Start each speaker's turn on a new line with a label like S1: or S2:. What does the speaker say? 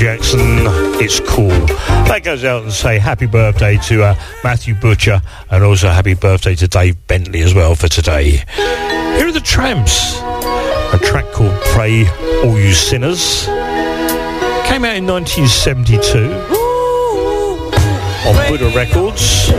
S1: Jackson, It's Cool. That goes out and say happy birthday to Matthew Butcher, and also happy birthday to Dave Bentley as well for today. Here are the Tramps, a track called Pray All You Sinners. Came out in 1972 on Buddha Records.